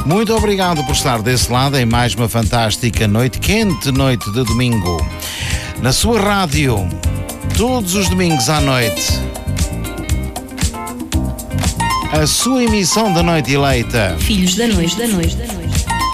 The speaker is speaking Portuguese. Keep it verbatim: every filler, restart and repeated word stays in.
Muito obrigado por estar desse lado em mais uma fantástica noite quente, noite de domingo. Na sua rádio, todos os domingos à noite, a sua emissão da noite eleita. Filhos da noite, da noite, da noite.